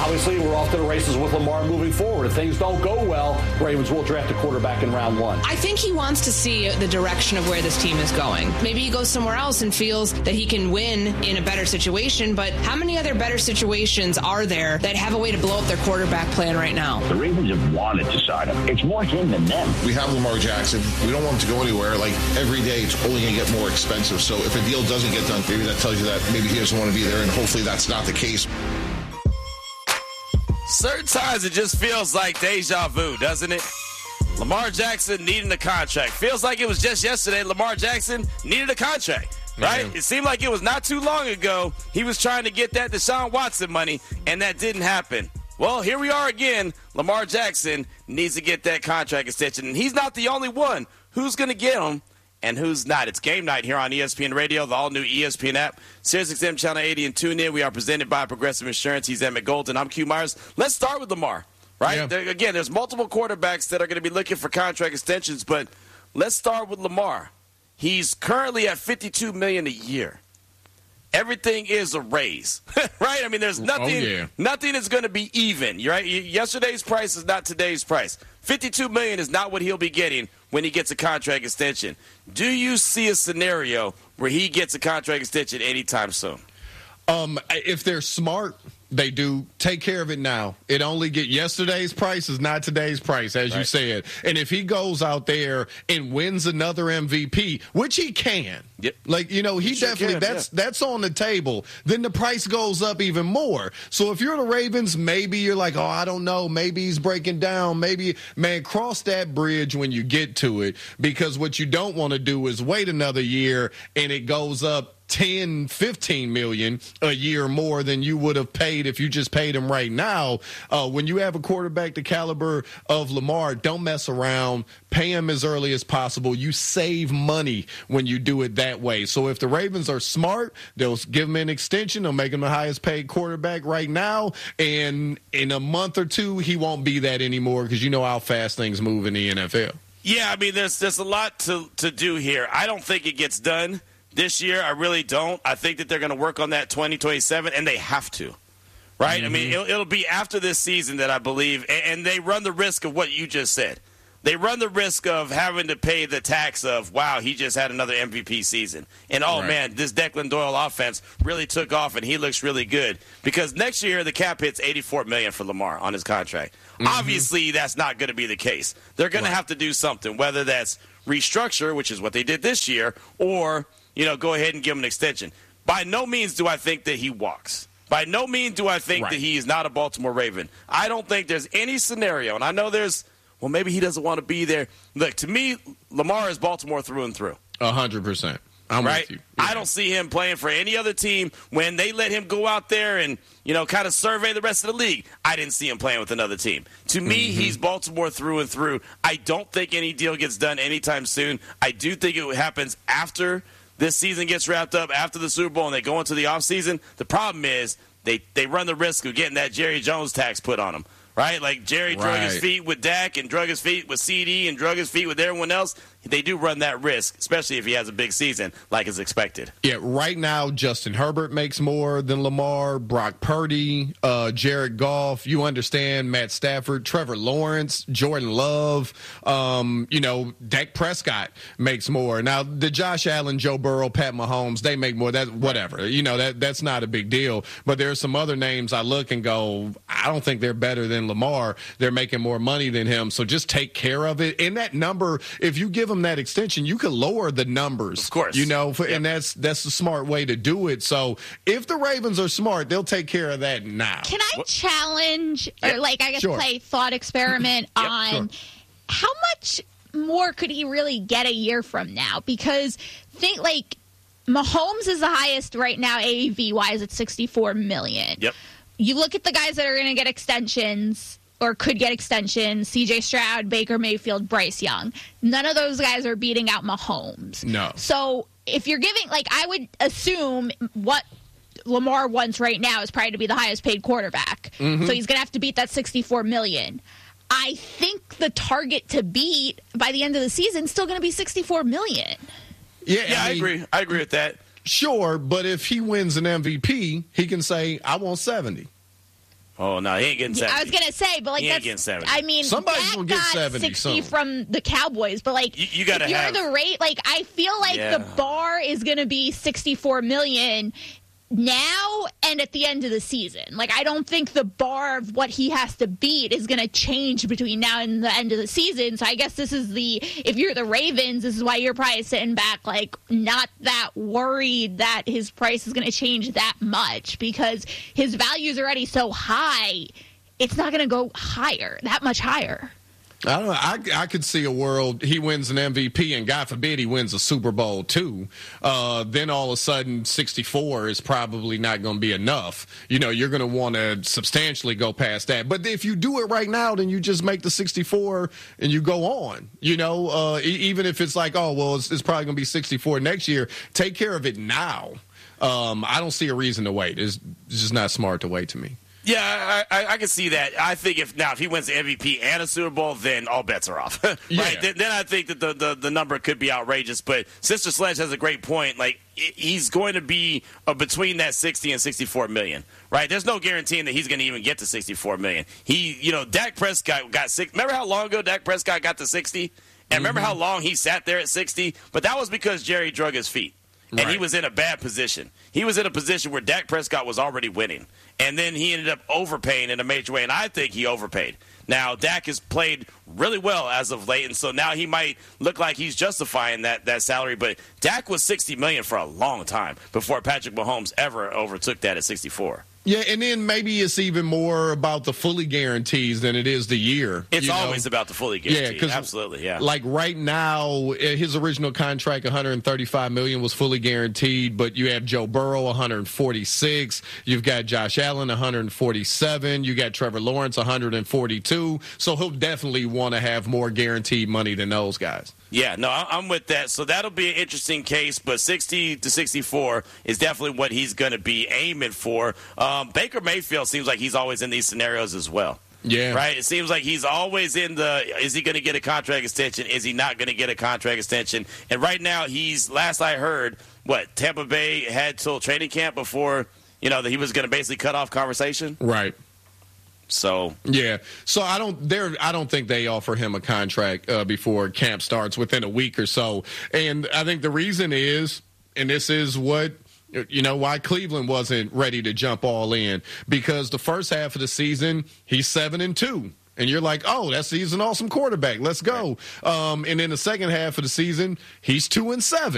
obviously, we're off to the races with Lamar moving forward. If things don't go well, Ravens will draft a quarterback in round one. I think he wants to see the direction of where this team is going. Maybe he goes somewhere else and feels that he can win in a better situation, but how many other better situations are there that have a way to blow up their quarterback plan right now? The Ravens have wanted to sign him. It's more him than them. We have Lamar Jackson. We don't want him to go anywhere. Like, every day it's only going to get more expensive. So if a deal doesn't get done, maybe that tells you that maybe he doesn't want to be there, and hopefully that's not the case. Certain times it just feels like deja vu, doesn't it? Lamar Jackson needing a contract. Feels like it was just yesterday Lamar Jackson needed a contract, right? It seemed like it was not too long ago he was trying to get that Deshaun Watson money, and that didn't happen. Well, here we are again. Lamar Jackson needs to get that contract extension, and he's not the only one. Who's going to get him and who's not? It's game night here on ESPN Radio, the all-new ESPN app, SiriusXM Channel 80, and TuneIn. We are presented by Progressive Insurance. He's Emmett Golden. I'm Q Myers. Let's start with Lamar, right? Yeah. Again, there's multiple quarterbacks that are going to be looking for contract extensions, but let's start with Lamar. He's currently at $52 million a year. Everything is a raise, right? I mean, there's nothing. Nothing is going to be even, right? Yesterday's price is not today's price. $52 million is not what he'll be getting when he gets a contract extension. Do you see a scenario where he gets a contract extension anytime soon? If they're smart, they do take care of it now. It only get yesterday's price is not today's price, as you said. And if he goes out there and wins another MVP, which he can, like, you know, he definitely can, that's on the table, then the price goes up even more. So if you're the Ravens, maybe you're like, oh, I don't know, maybe he's breaking down. Maybe, man, cross that bridge when you get to it, because what you don't want to do is wait another year and it goes up 10, 15 million a year more than you would have paid if you just paid him right now. When you have a quarterback the caliber of Lamar, don't mess around. Pay him as early as possible. You save money when you do it that way. So if the Ravens are smart, they'll give him an extension. They'll make him the highest paid quarterback right now. And in a month or two, he won't be that anymore, because you know how fast things move in the NFL. Yeah, I mean, there's a lot to do here. I don't think it gets done this year. I really don't. I think that they're going to work on that 2027, and they have to, right? Mm-hmm. I mean, it'll be after this season that I believe, and they run the risk of what you just said. They run the risk of having to pay the tax of, wow, he just had another MVP season. And, man, this Declan Doyle offense really took off, and he looks really good. Because next year the cap hits $84 million for Lamar on his contract. Mm-hmm. Obviously, that's not going to be the case. They're going to have to do something, whether that's restructure, which is what they did this year, or – go ahead and give him an extension. By no means do I think that he walks. By no means do I think that he is not a Baltimore Raven. I don't think there's any scenario, and I know maybe he doesn't want to be there. Look, to me, Lamar is Baltimore through and through. 100%. I'm with you. Yeah. I don't see him playing for any other team. When they let him go out there and, kind of survey the rest of the league, I didn't see him playing with another team. To me, he's Baltimore through and through. I don't think any deal gets done anytime soon. I do think it happens after this season gets wrapped up, after the Super Bowl, and they go into the offseason. The problem is they run the risk of getting that Jerry Jones tax put on them, right? Like Jerry drug his feet with Dak and drug his feet with CD and drug his feet with everyone else. They do run that risk, especially if he has a big season like is expected. Yeah, right now Justin Herbert makes more than Lamar, Brock Purdy, Jared Goff, you understand, Matt Stafford, Trevor Lawrence, Jordan Love, Dak Prescott makes more. Now, the Josh Allen, Joe Burrow, Pat Mahomes, they make more. That's whatever. That's not a big deal. But there are some other names I look and go, I don't think they're better than Lamar. They're making more money than him. So just take care of it. And that number, if you give them that extension, you can lower the numbers, of course, and that's the smart way to do it. So if the Ravens are smart, they'll take care of that now. Can I challenge, or play thought experiment on how much more could he really get a year from now? Because Mahomes is the highest right now AAV wise at $64 million. Yep. You look at the guys that are going to get extensions or could get extensions, C.J. Stroud, Baker Mayfield, Bryce Young. None of those guys are beating out Mahomes. No. So if you're giving, I would assume what Lamar wants right now is probably to be the highest paid quarterback. Mm-hmm. So he's going to have to beat that $64 million. I think the target to beat by the end of the season is still going to be $64 million. Yeah, I agree. I agree with that. Sure, but if he wins an MVP, he can say, I want 70. Oh, no, he ain't getting 70. I was going to say, but like, he ain't getting 70. I mean, somebody's Dak going to get got 70 60 soon. from the Cowboys, but like, you gotta if you're have the rate, like, I feel like the bar is going to be $64 million now and at the end of the season. Like, I don't think the bar of what he has to beat is going to change between now and the end of the season. So I guess this is if you're the Ravens, this is why you're probably sitting back, like, not that worried that his price is going to change that much, because his value is already so high. It's not going to go higher, that much higher. I don't know. I could see a world he wins an MVP, and God forbid he wins a Super Bowl too. Then all of a sudden 64 is probably not going to be enough. You're going to want to substantially go past that. But if you do it right now, then you just make the 64 and you go on. Even if it's like, oh, well, it's probably going to be 64 next year. Take care of it now. I don't see a reason to wait. It's just not smart to wait to me. Yeah, I can see that. I think if he wins the MVP and a Super Bowl, then all bets are off. Right? Yeah. Then I think that the number could be outrageous. But Sister Sledge has a great point. Like, he's going to be between that 60 and 64 million. Right? There's no guaranteeing that he's going to even get to 64 million. Dak Prescott got 6. Remember how long ago Dak Prescott got to 60? And remember how long he sat there at 60? But that was because Jerry drug his feet. And he was in a bad position. He was in a position where Dak Prescott was already winning. And then he ended up overpaying in a major way, and I think he overpaid. Now, Dak has played really well as of late, and so now he might look like he's justifying that salary. But Dak was $60 million for a long time before Patrick Mahomes ever overtook that at 64. Yeah, and then maybe it's even more about the fully guarantees than it is the year. It's always about the fully guaranteed. Yeah, absolutely, yeah. Like right now, his original contract, $135 million, was fully guaranteed, but you have Joe Burrow, $146. You've got Josh Allen, $147. You got Trevor Lawrence, $142. So he'll definitely want to have more guaranteed money than those guys. Yeah, no, I'm with that. So that'll be an interesting case, but 60 to 64 is definitely what he's going to be aiming for. Baker Mayfield seems like he's always in these scenarios as well. Yeah. Right? It seems like he's always in is he going to get a contract extension? Is he not going to get a contract extension? And right now, last I heard, Tampa Bay had till training camp before, that he was going to basically cut off conversation? Right. So yeah, so I don't think they offer him a contract before camp starts within a week or so, and I think the reason is, and this is what why Cleveland wasn't ready to jump all in, because the first half of the season he's 7-2. And you're like, oh, he's an awesome quarterback. Let's go. And then the second half of the season, he's 2-7.